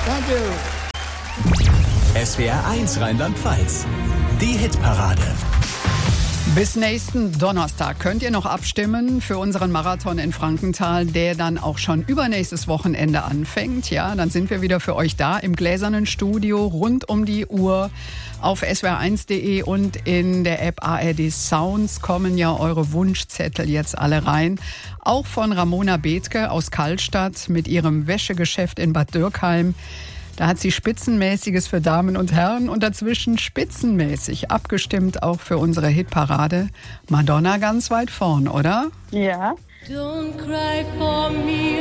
Danke. SWR 1 Rheinland-Pfalz. Die Hitparade. Bis nächsten Donnerstag könnt ihr noch abstimmen für unseren Marathon in Frankenthal, der dann auch schon übernächstes Wochenende anfängt. Ja, dann sind wir wieder für euch da im gläsernen Studio rund um die Uhr. Auf swr1.de und in der App ARD Sounds kommen ja eure Wunschzettel jetzt alle rein. Auch von Ramona Bethke aus Kallstadt mit ihrem Wäschegeschäft in Bad Dürkheim. Da hat sie Spitzenmäßiges für Damen und Herren und dazwischen spitzenmäßig abgestimmt, auch für unsere Hitparade. Madonna ganz weit vorn, oder? Ja. Don't cry for me,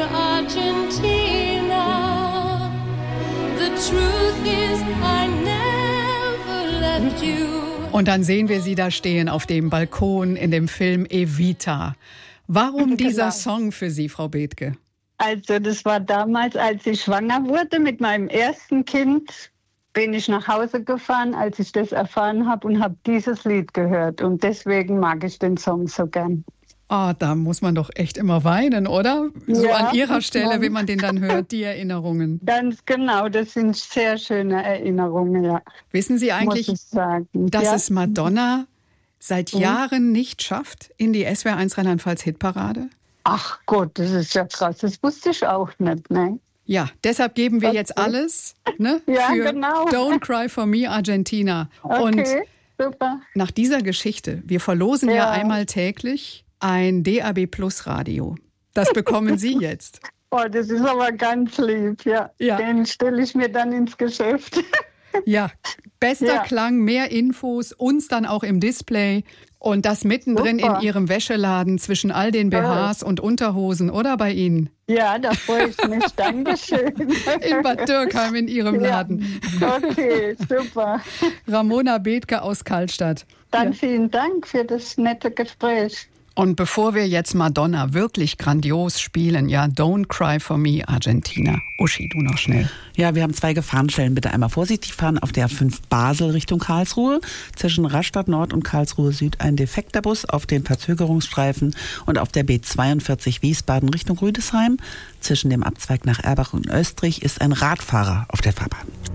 Argentina. The truth is, I never left you. Und dann sehen wir sie da stehen auf dem Balkon in dem Film Evita. Warum dieser Song für Sie, Frau Bethke? Also das war damals, als ich schwanger wurde mit meinem ersten Kind, bin ich nach Hause gefahren, als ich das erfahren habe und habe dieses Lied gehört. Und deswegen mag ich den Song so gern. Oh, da muss man doch echt immer weinen, oder? So Ja, an Ihrer Stelle, wenn man den dann hört, die Erinnerungen. Ganz genau, das sind sehr schöne Erinnerungen, ja. Wissen Sie eigentlich, muss ich sagen. dass Ja? es Madonna seit Jahren nicht schafft in die SWR 1 Rheinland-Pfalz Hitparade? Ach Gott, das ist ja krass, das wusste ich auch nicht, ne? Ja, deshalb geben wir jetzt alles, ne, Ja, für genau. Don't Cry for Me Argentina. Und Okay, super. nach dieser Geschichte, wir verlosen ja einmal täglich ein DAB Plus Radio. Das bekommen Sie jetzt. Oh, das ist aber ganz lieb, ja. Ja. Den stelle ich mir dann ins Geschäft. Ja, bester Ja. Klang, mehr Infos, uns dann auch im Display und das mittendrin Super. in Ihrem Wäscheladen zwischen all den BHs und Unterhosen, oder bei Ihnen? Ja, da freue ich mich. Dankeschön. In Bad Dürkheim in Ihrem Ja. Laden. Okay, super. Ramona Bethke aus Kallstadt. Dann vielen Dank für das nette Gespräch. Und bevor wir jetzt Madonna wirklich grandios spielen, ja, Don't Cry for Me Argentina. Uschi, du noch schnell. Ja, wir haben 2 Gefahrenstellen. Bitte einmal vorsichtig fahren auf der 5 Basel Richtung Karlsruhe. Zwischen Rastatt Nord und Karlsruhe Süd ein defekter Bus auf den Verzögerungsstreifen und auf der B42 Wiesbaden Richtung Rüdesheim. Zwischen dem Abzweig nach Erbach und Österreich ist ein Radfahrer auf der Fahrbahn.